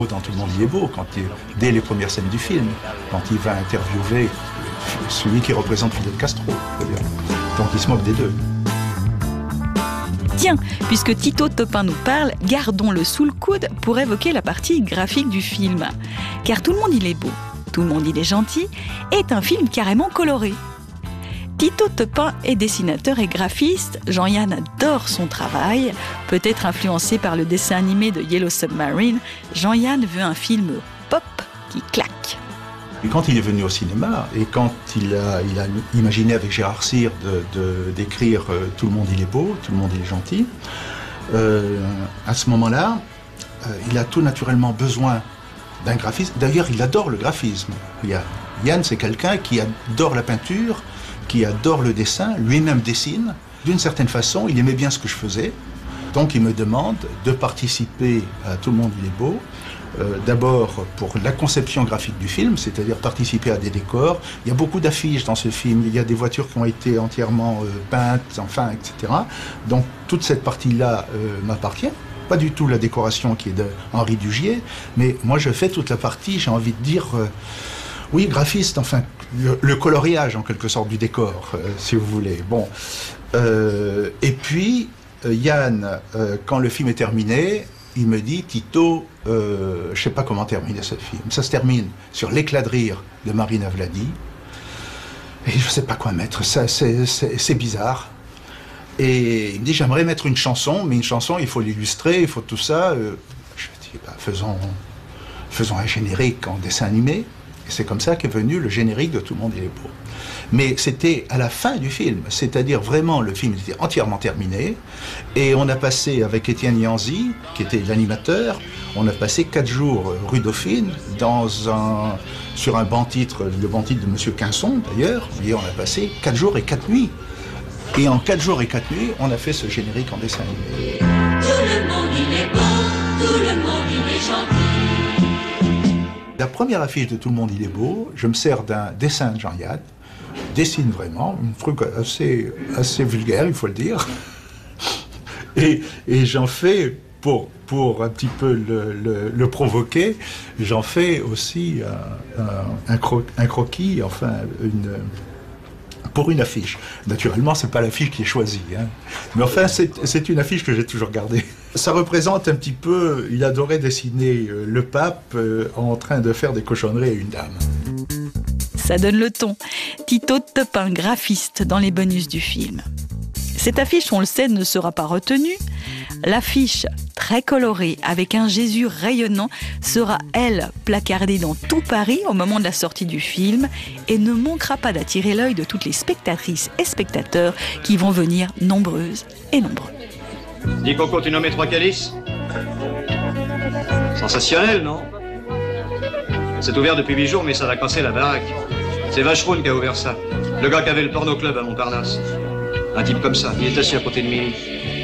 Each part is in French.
Dans Tout le monde y est beau, dès les premières scènes du film, quand il va interviewer celui qui représente Fidel Castro. Donc il se moque des deux. Tiens, puisque Tito Topin nous parle, gardons-le sous le coude pour évoquer la partie graphique du film. Car Tout le monde il est beau, Tout le monde il est gentil est un film carrément coloré. Tito Topin est dessinateur et graphiste. Jean-Yann adore son travail. Peut-être influencé par le dessin animé de Yellow Submarine, Jean-Yann veut un film pop qui claque. Quand il est venu au cinéma et quand il a imaginé avec Gérard Cyr d'écrire Tout le monde il est beau, Tout le monde il est gentil, à ce moment-là, il a tout naturellement besoin d'un graphiste. D'ailleurs, il adore le graphisme. Yann, c'est quelqu'un qui adore la peinture, qui adore le dessin, lui-même dessine. D'une certaine façon, il aimait bien ce que je faisais. Donc il me demande de participer à Tout le monde il est beau. D'abord pour la conception graphique du film, c'est-à-dire participer à des décors. Il y a beaucoup d'affiches dans ce film, il y a des voitures qui ont été entièrement peintes, enfin, etc. Donc toute cette partie-là m'appartient. Pas du tout la décoration qui est de Henri Dugier, mais moi je fais toute la partie, j'ai envie de dire... Oui, graphiste, enfin, le coloriage en quelque sorte du décor, si vous voulez. Bon, et puis Yann, quand le film est terminé, il me dit Tito, je sais pas comment terminer ce film. Ça se termine sur l'éclat de rire de Marina Vladi, et je sais pas quoi mettre. Ça, c'est bizarre. Et il me dit j'aimerais mettre une chanson, mais une chanson, il faut l'illustrer, il faut tout ça. Je dis bah, faisons un générique en dessin animé. C'est comme ça qu'est venu le générique de Tout le monde il est beau. Mais c'était à la fin du film, c'est-à-dire vraiment le film était entièrement terminé et on a passé avec Étienne Yanzi, qui était l'animateur, on a passé 4 jours rue Dauphine sur un banc-titre, le banc-titre de Monsieur Quinson d'ailleurs, et on a passé 4 jours et 4 nuits. Et en 4 jours et 4 nuits, on a fait ce générique en dessin animé. Tout le monde il est beau, tout le monde il est gentil. La première affiche de Tout le monde il est beau, je me sers d'un dessin de Jean-Yann, dessine vraiment, un truc assez vulgaire, il faut le dire. Et j'en fais, pour un petit peu le provoquer, j'en fais aussi un croquis, enfin, pour une affiche. Naturellement, c'est pas l'affiche qui est choisie, hein. Mais enfin, c'est une affiche que j'ai toujours gardée. Ça représente un petit peu, il adorait dessiner le pape en train de faire des cochonneries à une dame. Ça donne le ton. Tito Topin, graphiste dans les bonus du film. Cette affiche, on le sait, ne sera pas retenue. L'affiche, très colorée, avec un Jésus rayonnant, sera, elle, placardée dans tout Paris au moment de la sortie du film et ne manquera pas d'attirer l'œil de toutes les spectatrices et spectateurs qui vont venir nombreuses et nombreux. Dis Coco, tu nommais 3 calices? Sensationnel, non? C'est ouvert depuis 8 jours, mais ça va casser la baraque. C'est Vacheroun qui a ouvert ça. Le gars qui avait le porno club à Montparnasse. Un type comme ça, il est assis à côté de Milly.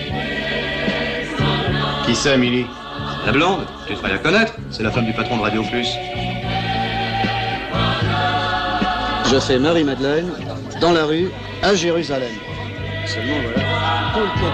Qui c'est, Milly? La blonde, tu devrais la connaître. C'est la femme du patron de Radio Plus. Je fais Marie-Madeleine, dans la rue, à Jérusalem. Seulement, voilà, tout le poids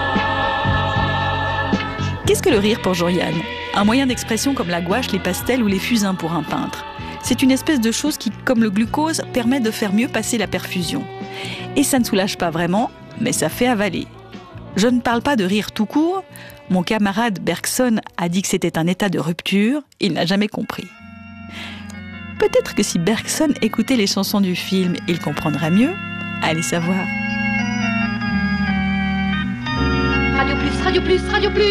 de... Qu'est-ce que le rire pour Jean-Yann? Un moyen d'expression comme la gouache, les pastels ou les fusains pour un peintre. C'est une espèce de chose qui, comme le glucose, permet de faire mieux passer la perfusion. Et ça ne soulage pas vraiment, mais ça fait avaler. Je ne parle pas de rire tout court. Mon camarade Bergson a dit que c'était un état de rupture. Il n'a jamais compris. Peut-être que si Bergson écoutait les chansons du film, il comprendrait mieux. Allez savoir. Radio Plus, Radio Plus, Radio Plus.